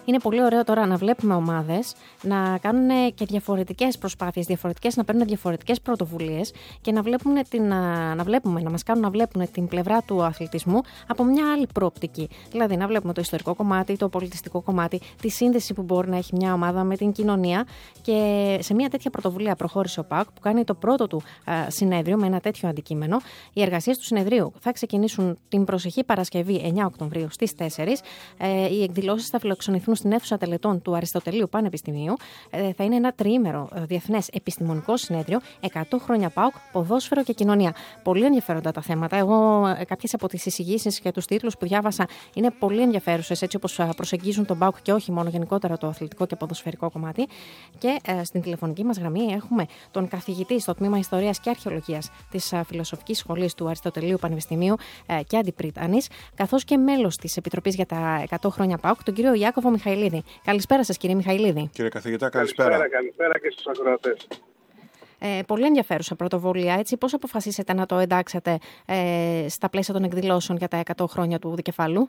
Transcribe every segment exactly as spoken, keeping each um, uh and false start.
Είναι πολύ ωραίο τώρα να βλέπουμε ομάδες να κάνουν και διαφορετικές προσπάθειες, διαφορετικές, να παίρνουν διαφορετικές πρωτοβουλίες και να, την, να βλέπουμε, να μας κάνουν να βλέπουν την πλευρά του αθλητισμού από μια άλλη προοπτική. Δηλαδή να βλέπουμε το ιστορικό κομμάτι, το πολιτιστικό κομμάτι, τη σύνδεση που μπορεί να έχει μια ομάδα με την κοινωνία, και σε μια τέτοια πρωτοβουλία προχώρησε ο ΠΑΟΚ που κάνει το πρώτο του α, συνέδριο με ένα τέτοιο αντικείμενο. Οι εργασίες του συνεδρίου θα ξεκινήσουν την προσεχή Παρασκευή εννέα Οκτωβρίου στις τέσσερις. Ε, οι εκδηλώσεις θα φιλοξενηθούν στην αίθουσα τελετών του Αριστοτελείου Πανεπιστημίου. Ε, θα είναι ένα τριήμερο διεθνές επιστημονικό συνέδριο, εκατό χρόνια ΠΑΟΚ, ποδόσφαιρο και κοινωνία. Πολύ ενδιαφέροντα τα θέματα. Εγώ, κάποιες από τις εισηγήσεις και τους τίτλους που διάβασα είναι πολύ ενδιαφέρουσες, έτσι όπως προσεγγίζουν τον ΠΑΟΚ και όχι μόνο γενικότερα το αθλητικό και ποδοσφαιρικό κομμάτι. Και ε, στην τηλεφωνική μας γραμμή έχουμε τον καθηγητή στο τμήμα Ιστορίας και Αρχαιολογίας της ε, Φιλοσοφικής Σχολής του Αριστοτελείου Πανεπιστημίου ε, και Αντιπρίτανης, καθώς και μέλος της Επιτροπής για τα εκατό χρόνια ΠΑΟΚ, τον κύριο Ιάκωβο Μιχαηλίδη. Καλησπέρα σας, κύριε Μιχαηλίδη. Κύριε καθηγητά, καλησπέρα. Καλησπέρα, καλησπέρα και στους ακροατές. Ε, πολύ ενδιαφέρουσα πρωτοβουλία. Έτσι, πώς αποφασίσετε να το εντάξετε ε, στα πλαίσια των εκδηλώσεων για τα εκατό χρόνια του Δικεφάλου?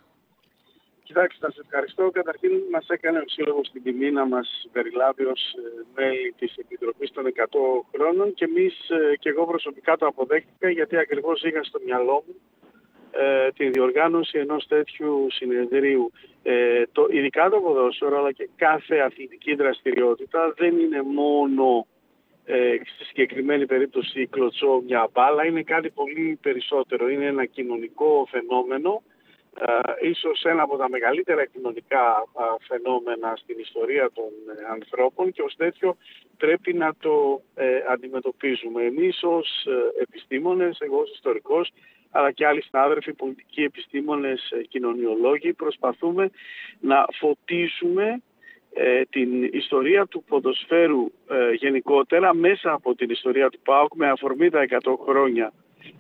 Κοιτάξτε, σας ευχαριστώ. Καταρχήν μας έκανε ο Σύλλογος την τιμή να μας περιλάβει ως μέλη της Επιτροπής των εκατό χρόνων, και εμείς και εγώ προσωπικά το αποδέχτηκα, γιατί ακριβώς είχα στο μυαλό μου ε, τη διοργάνωση ενός τέτοιου συνεδρίου. Ε, το, ειδικά το ποδόσφαιρο, αλλά και κάθε αθλητική δραστηριότητα δεν είναι μόνο ε, στη συγκεκριμένη περίπτωση κλωτσό μια μπάλα, είναι κάτι πολύ περισσότερο. Είναι ένα κοινωνικό φαινόμενο. Uh, ίσως ένα από τα μεγαλύτερα κοινωνικά uh, φαινόμενα στην ιστορία των uh, ανθρώπων, και ως τέτοιο πρέπει να το uh, αντιμετωπίζουμε. Εμείς ως uh, επιστήμονες, εγώ ως ιστορικός, αλλά και άλλοι συνάδελφοι, πολιτικοί επιστήμονες, uh, κοινωνιολόγοι, προσπαθούμε να φωτίσουμε uh, την ιστορία του ποδοσφαίρου uh, γενικότερα μέσα από την ιστορία του ΠΑΟΚ, με αφορμή τα εκατό χρόνια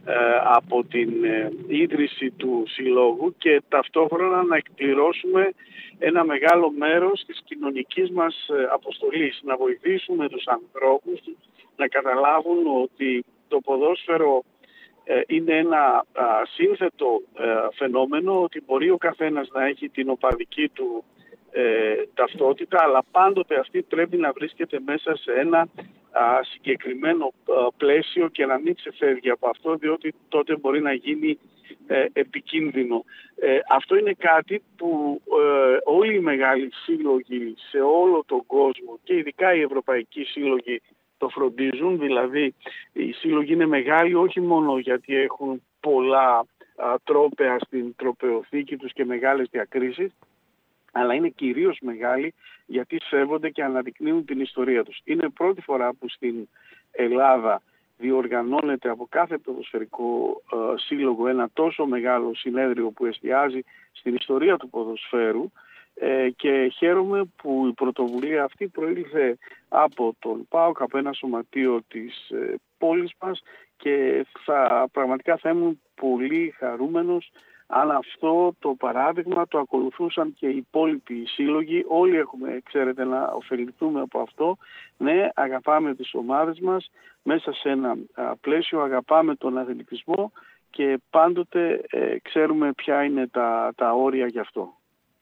από την ε, ίδρυση του Συλλόγου, και ταυτόχρονα να εκπληρώσουμε ένα μεγάλο μέρος της κοινωνικής μας ε, αποστολής, να βοηθήσουμε τους ανθρώπους να καταλάβουν ότι το ποδόσφαιρο ε, είναι ένα α, σύνθετο ε, φαινόμενο, ότι μπορεί ο καθένας να έχει την οπαδική του ε, ταυτότητα, αλλά πάντοτε αυτή πρέπει να βρίσκεται μέσα σε ένα α, συγκεκριμένο α, πλαίσιο και να μην ξεφεύγει από αυτό, διότι τότε μπορεί να γίνει ε, επικίνδυνο. Ε, αυτό είναι κάτι που ε, όλοι οι μεγάλοι σύλλογοι σε όλο τον κόσμο, και ειδικά οι ευρωπαϊκοί σύλλογοι, το φροντίζουν. Δηλαδή οι σύλλογοι είναι μεγάλοι όχι μόνο γιατί έχουν πολλά α, τρόπαια στην τροπεοθήκη τους και μεγάλες διακρίσεις, αλλά είναι κυρίως μεγάλοι γιατί σέβονται και αναδεικνύουν την ιστορία τους. Είναι πρώτη φορά που στην Ελλάδα διοργανώνεται από κάθε ποδοσφαιρικό ε, σύλλογο ένα τόσο μεγάλο συνέδριο που εστιάζει στην ιστορία του ποδοσφαίρου, ε, και χαίρομαι που η πρωτοβουλία αυτή προήλθε από τον ΠΑΟΚ, από ένα σωματείο της ε, πόλης μας, και θα, πραγματικά θα ήμουν πολύ χαρούμενος αν αυτό το παράδειγμα το ακολουθούσαν και οι υπόλοιποι σύλλογοι. Όλοι έχουμε, ξέρετε, να ωφεληθούμε από αυτό. Ναι, αγαπάμε τις ομάδες μας μέσα σε ένα α, πλαίσιο, αγαπάμε τον αθλητισμό, και πάντοτε ε, ξέρουμε ποια είναι τα, τα όρια γι' αυτό.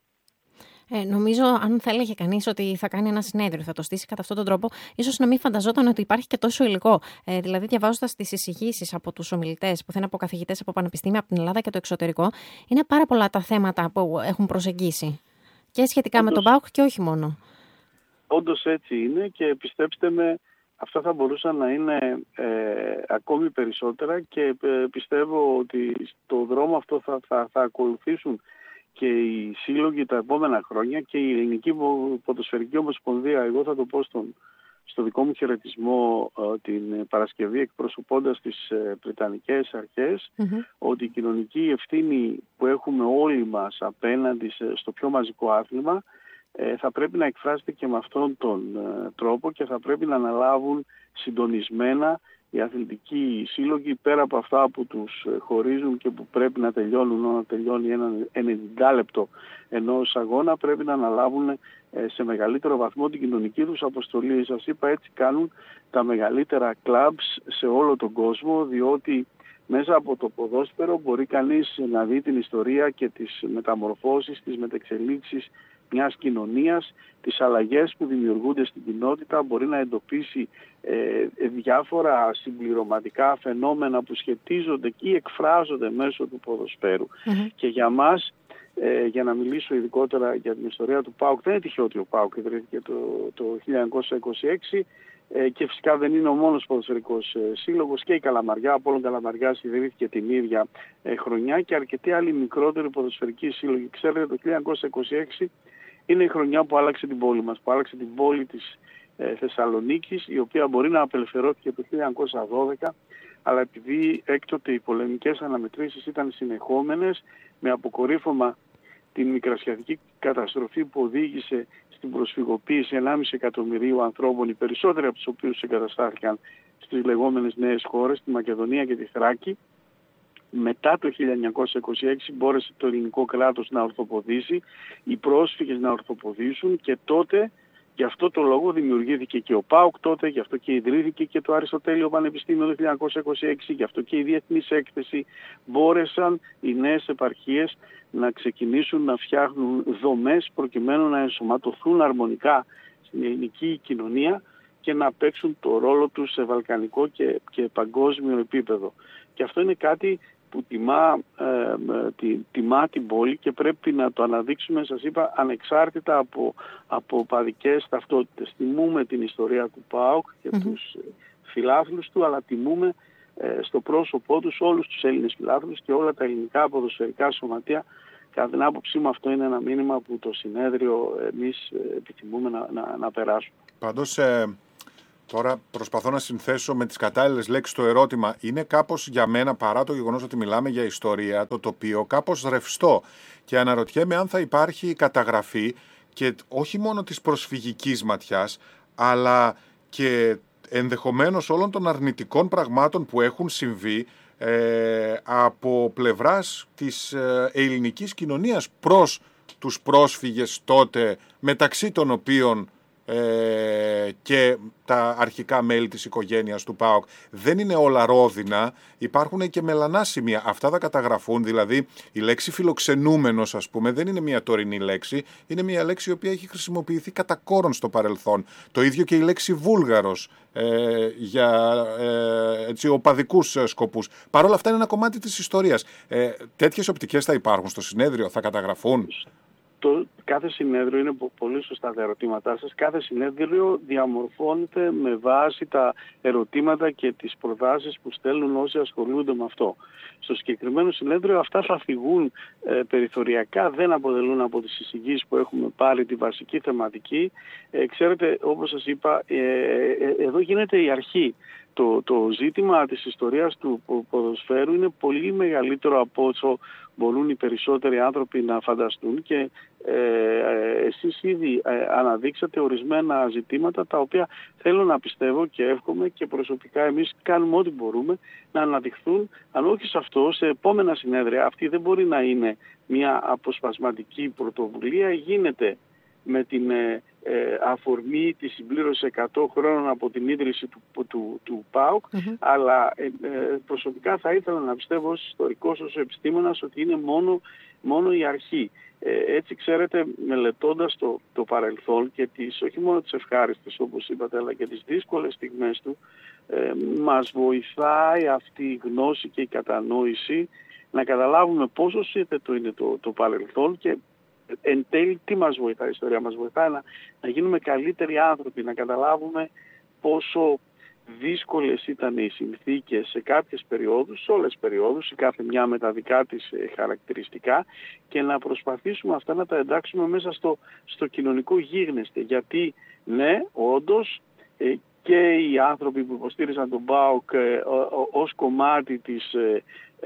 Ε, νομίζω, αν θα έλεγε κανείς ότι θα κάνει ένα συνέδριο, θα το στήσει κατά αυτόν τον τρόπο, ίσως να μην φανταζόταν ότι υπάρχει και τόσο υλικό. Ε, δηλαδή, διαβάζοντας τις εισηγήσεις από τους ομιλητές, που θα είναι από καθηγητές από πανεπιστήμια από την Ελλάδα και το εξωτερικό, είναι πάρα πολλά τα θέματα που έχουν προσεγγίσει. Και σχετικά όντως, με τον ΠΑΟΚ και όχι μόνο. Όντως έτσι είναι, και πιστέψτε με, αυτά θα μπορούσαν να είναι ε, ακόμη περισσότερα, και ε, πιστεύω ότι στο δρόμο αυτό θα, θα, θα ακολουθήσουν και οι σύλλογοι τα επόμενα χρόνια, και η Ελληνική Ποδοσφαιρική Ομοσπονδία. Εγώ θα το πω στον, στο δικό μου χαιρετισμό ε, την Παρασκευή, εκπροσωπώντας τις ε, Βρετανικές αρχές, mm-hmm. ότι η κοινωνική ευθύνη που έχουμε όλοι μας απέναντι σε, στο πιο μαζικό άθλημα ε, θα πρέπει να εκφράζεται και με αυτόν τον ε, τρόπο, και θα πρέπει να αναλάβουν συντονισμένα οι αθλητικοί σύλλογοι, πέρα από αυτά που τους χωρίζουν και που πρέπει να τελειώνουν όταν τελειώνει ένα ενενήντα λεπτό ενός αγώνα, πρέπει να αναλάβουν σε μεγαλύτερο βαθμό την κοινωνική τους αποστολή. Σας είπα, έτσι κάνουν τα μεγαλύτερα κλαμπς σε όλο τον κόσμο, διότι μέσα από το ποδόσφαιρο μπορεί κανείς να δει την ιστορία και τις μεταμορφώσεις, τις μετεξελίξεις μιας κοινωνίας, τις αλλαγές που δημιουργούνται στην κοινότητα, μπορεί να εντοπίσει ε, διάφορα συμπληρωματικά φαινόμενα που σχετίζονται ή εκφράζονται μέσω του ποδοσφαίρου. Mm-hmm. Και για μας, ε, για να μιλήσω ειδικότερα για την ιστορία του ΠΑΟΚ, δεν είναι τυχαίο ότι ο ΠΑΟΚ ιδρύθηκε το, το χίλια εννιακόσια είκοσι έξι ε, και φυσικά δεν είναι ο μόνος ποδοσφαιρικός ε, σύλλογος, και η Καλαμαριά, Απόλλων Καλαμαριάς ιδρύθηκε την ίδια ε, χρονιά, και αρκετοί άλλοι μικρότεροι ποδοσφαιρικοί σύλλογοι. Ξέρετε, το χίλια εννιακόσια είκοσι έξι είναι η χρονιά που άλλαξε την πόλη μας, που άλλαξε την πόλη της ε, Θεσσαλονίκης, η οποία μπορεί να απελευθερώθηκε το χίλια εννιακόσια δώδεκα, αλλά επειδή έκτοτε οι πολεμικές αναμετρήσεις ήταν συνεχόμενες, με αποκορύφωμα την μικρασιατική καταστροφή που οδήγησε στην προσφυγοποίηση ενάμιση εκατομμυρίου ανθρώπων, οι περισσότεροι από τους οποίους εγκαταστάθηκαν στις λεγόμενες νέες χώρες, τη Μακεδονία και τη Θράκη. Μετά το χίλια εννιακόσια είκοσι έξι μπόρεσε το ελληνικό κράτος να ορθοποδήσει, οι πρόσφυγες να ορθοποδήσουν, και τότε γι' αυτό το λόγο δημιουργήθηκε και ο ΠΑΟΚ τότε, γι' αυτό και ιδρύθηκε και το Αριστοτέλειο Πανεπιστήμιο το χίλια εννιακόσια είκοσι έξι, γι' αυτό και η Διεθνής Έκθεση. Μπόρεσαν οι νέες επαρχίες να ξεκινήσουν να φτιάχνουν δομές προκειμένου να ενσωματωθούν αρμονικά στην ελληνική κοινωνία και να παίξουν το ρόλο τους σε βαλκανικό και, και παγκόσμιο επίπεδο. Και αυτό είναι κάτι που τιμά, ε, τη, τιμά την πόλη, και πρέπει να το αναδείξουμε, σας είπα, ανεξάρτητα από, από παδικές ταυτότητες. Τιμούμε την ιστορία του ΠΑΟΚ και mm-hmm. τους φιλάθλους του, αλλά τιμούμε ε, στο πρόσωπό τους όλους τους Έλληνες φιλάθλους και όλα τα ελληνικά ποδοσφαιρικά σωματεία. Κατά την άποψή μου, αυτό είναι ένα μήνυμα που το συνέδριο εμείς επιθυμούμε να, να, να περάσουμε. Πάντως, ε... τώρα προσπαθώ να συνθέσω με τις κατάλληλες λέξεις το ερώτημα. Είναι κάπως για μένα, παρά το γεγονός ότι μιλάμε για ιστορία, το τοπίο κάπως ρευστό. Και αναρωτιέμαι αν θα υπάρχει καταγραφή και όχι μόνο της προσφυγικής ματιάς, αλλά και ενδεχομένως όλων των αρνητικών πραγμάτων που έχουν συμβεί ε, από πλευράς της ε, ελληνικής κοινωνίας προς τους πρόσφυγες τότε, μεταξύ των οποίων Ε, και τα αρχικά μέλη της οικογένειας του ΠΑΟΚ. Δεν είναι όλα ρόδινα, υπάρχουν και μελανά σημεία. Αυτά θα καταγραφούν, δηλαδή η λέξη φιλοξενούμενος, ας πούμε, δεν είναι μια τωρινή λέξη, είναι μια λέξη η οποία έχει χρησιμοποιηθεί κατά κόρον στο παρελθόν. Το ίδιο και η λέξη Βούλγαρος ε, για ε, έτσι, οπαδικούς σκοπούς. Παρ' όλα αυτά είναι ένα κομμάτι της ιστορίας. Ε, τέτοιες οπτικές θα υπάρχουν στο συνέδριο, θα καταγραφούν? Το, κάθε συνέδριο, είναι πολύ σωστά τα ερωτήματά σας, κάθε συνέδριο διαμορφώνεται με βάση τα ερωτήματα και τις προτάσεις που στέλνουν όσοι ασχολούνται με αυτό. Στο συγκεκριμένο συνέδριο αυτά θα φυγούν ε, περιθωριακά, δεν αποτελούν από τις εισηγήσεις που έχουμε πάρει τη βασική θεματική. Ε, ξέρετε, όπως σας είπα, ε, ε, εδώ γίνεται η αρχή. Το, το ζήτημα της ιστορίας του ποδοσφαίρου είναι πολύ μεγαλύτερο από όσο μπορούν οι περισσότεροι άνθρωποι να φανταστούν, και ε, ε, εσείς ήδη ε, αναδείξατε ορισμένα ζητήματα τα οποία θέλω να πιστεύω και εύχομαι, και προσωπικά εμείς κάνουμε ό,τι μπορούμε να αναδειχθούν, αν όχι σε αυτό, σε επόμενα συνέδρια. Αυτή δεν μπορεί να είναι μια αποσπασματική πρωτοβουλία, γίνεται με την ε, ε, αφορμή τη συμπλήρωση εκατό χρόνων από την ίδρυση του, του, του ΠΑΟΚ, mm-hmm. αλλά ε, ε, προσωπικά θα ήθελα να πιστεύω ως ιστορικός, ως επιστήμονας, ότι είναι μόνο, μόνο η αρχή. Ε, έτσι, ξέρετε, μελετώντας το, το παρελθόν και τις, όχι μόνο τις ευχάριστες όπως είπατε, αλλά και τις δύσκολες στιγμές του, ε, μας βοηθάει αυτή η γνώση και η κατανόηση να καταλάβουμε πόσο σύνθετο είναι το, το παρελθόν, και εν τέλει τι μας βοηθάει η ιστορία? Μας βοηθάει να, να γίνουμε καλύτεροι άνθρωποι, να καταλάβουμε πόσο δύσκολες ήταν οι συνθήκες σε κάποιες περιόδους, σε όλες τις περιόδους, η κάθε μια με τα δικά της χαρακτηριστικά, και να προσπαθήσουμε αυτά να τα εντάξουμε μέσα στο, στο κοινωνικό γίγνεσθε. Γιατί ναι, όντως ε, και οι άνθρωποι που υποστήριζαν τον ΠΑΟΚ ε, ως κομμάτι της ε,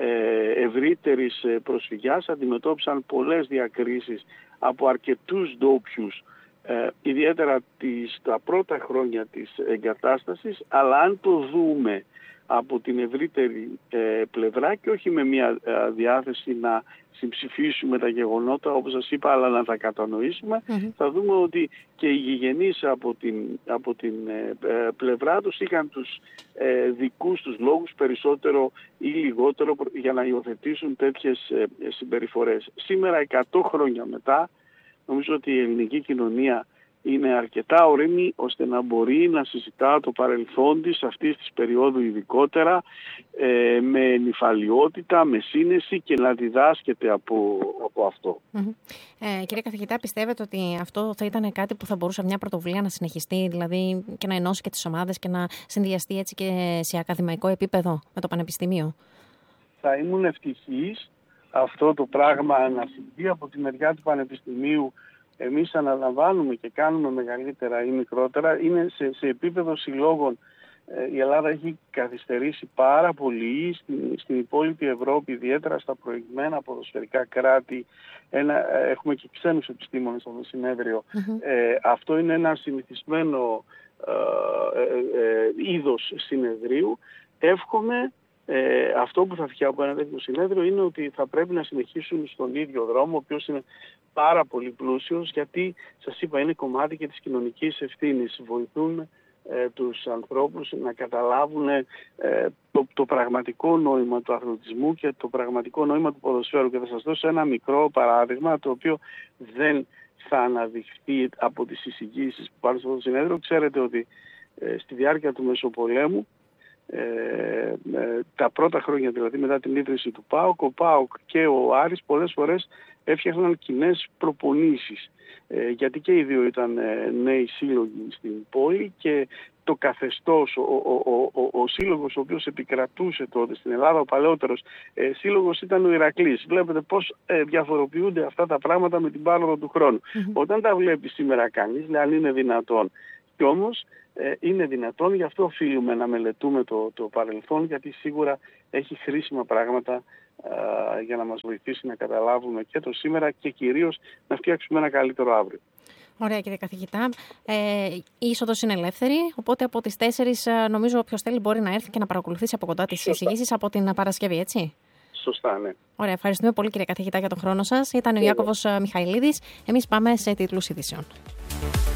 ευρύτερης προσφυγιάς αντιμετώπισαν πολλές διακρίσεις από αρκετούς ντόπιους, ε, ιδιαίτερα τις, τα πρώτα χρόνια της εγκατάστασης, αλλά αν το δούμε από την ευρύτερη ε, πλευρά και όχι με μια ε, διάθεση να συμψηφίσουμε τα γεγονότα όπως σας είπα, αλλά να τα κατανοήσουμε, mm-hmm. θα δούμε ότι και οι γηγενείς από την, από την ε, ε, πλευρά τους είχαν τους ε, δικούς τους λόγους περισσότερο ή λιγότερο για να υιοθετήσουν τέτοιες ε, συμπεριφορές. Σήμερα, εκατό χρόνια μετά, Νομίζω ότι η ελληνική κοινωνία είναι αρκετά ορεινή ώστε να μπορεί να συζητά το παρελθόν της αυτής της περίοδου ειδικότερα ε, με νηφαλιότητα, με σύνεση και να διδάσκεται από, από αυτό. Mm-hmm. Ε, κύριε καθηγητά, πιστεύετε ότι αυτό θα ήταν κάτι που θα μπορούσε μια πρωτοβουλία να συνεχιστεί, δηλαδή και να ενώσει και τις ομάδες και να συνδυαστεί έτσι και σε ακαδημαϊκό επίπεδο με το Πανεπιστήμιο? Θα ήμουν ευτυχής αυτό το πράγμα να συμβεί. Από τη μεριά του Πανεπιστημίου εμείς αναλαμβάνουμε και κάνουμε μεγαλύτερα ή μικρότερα. Είναι σε, σε επίπεδο συλλόγων. Ε, η Ελλάδα έχει καθυστερήσει πάρα πολύ στην, στην υπόλοιπη Ευρώπη, ιδιαίτερα στα προηγμένα ποδοσφαιρικά κράτη. Ένα, έχουμε και ξένους επιστήμονες στο συνέδριο. Mm-hmm. Ε, αυτό είναι ένα συνηθισμένο ε, ε, ε, είδος συνεδρίου. Εύχομαι Ε, αυτό που θα βγει από ένα τέτοιο συνέδριο είναι ότι θα πρέπει να συνεχίσουν στον ίδιο δρόμο, ο οποίος είναι πάρα πολύ πλούσιος, γιατί σας είπα είναι κομμάτι και της κοινωνικής ευθύνης. Βοηθούν ε, τους ανθρώπους να καταλάβουν ε, το, το πραγματικό νόημα του αθλητισμού και το πραγματικό νόημα του ποδοσφαίρου. Και θα σας δώσω ένα μικρό παράδειγμα, το οποίο δεν θα αναδειχθεί από τις εισηγήσεις που πάρουν στο συνέδριο. Ξέρετε ότι ε, στη διάρκεια του Μεσοπολέμου, Ε, ε, τα πρώτα χρόνια, δηλαδή μετά την ίδρυση του ΠΑΟΚ, ο ΠΑΟΚ και ο Άρης πολλές φορές έφτιαχναν κοινές προπονήσεις, ε, γιατί και οι δύο ήταν ε, νέοι σύλλογοι στην πόλη και το καθεστώς, ο, ο, ο, ο, ο σύλλογος ο οποίος επικρατούσε τότε στην Ελλάδα, ο παλαιότερος ε, σύλλογος ήταν ο Ηρακλής. Βλέπετε πώς ε, διαφοροποιούνται αυτά τα πράγματα με την πάροδο του χρόνου. Mm-hmm. Όταν τα βλέπει σήμερα κανείς, λέει αν είναι δυνατόν. Και όμως ε, είναι δυνατόν, γι' αυτό οφείλουμε να μελετούμε το, το παρελθόν, γιατί σίγουρα έχει χρήσιμα πράγματα α, για να μας βοηθήσει να καταλάβουμε και το σήμερα και κυρίως να φτιάξουμε ένα καλύτερο αύριο. Ωραία, κύριε καθηγητά. Ε, η είσοδος είναι ελεύθερη, οπότε από τις τέσσερις νομίζω όποιος θέλει μπορεί να έρθει και να παρακολουθήσει από κοντά τις εισηγήσεις από την Παρασκευή, έτσι? Σωστά, ναι. Ωραία, ευχαριστούμε πολύ κύριε καθηγητά για τον χρόνο σας. Ήταν ο Ιάκωβος Μιχαηλίδης. Εμείς πάμε σε τίτλους ειδήσεων.